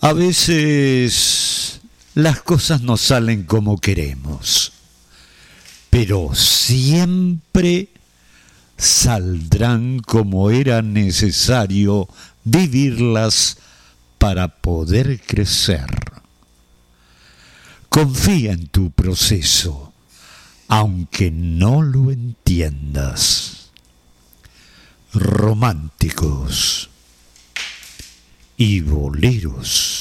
A veces las cosas no salen como queremos, pero siempre saldrán como era necesario vivirlas para poder crecer. Confía en tu proceso, aunque no lo entiendas. Románticos y boleros.